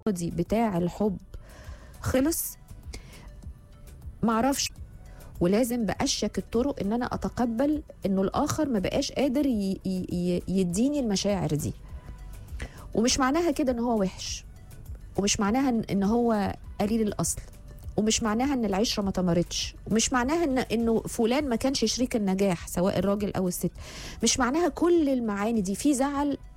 الافتراضي بتاع الحب خلص؟ معرفش. ولازم بأشيك الطرق ان انا اتقبل انه الاخر ما بقاش قادر يديني المشاعر دي. ومش معناها كده ان هو وحش، ومش معناها ان هو قليل الاصل، ومش معناها ان العشره ما تمرتش، ومش معناها انه فلان ما كانش شريك النجاح سواء الراجل او الست. مش معناها كل المعاني دي. في زعل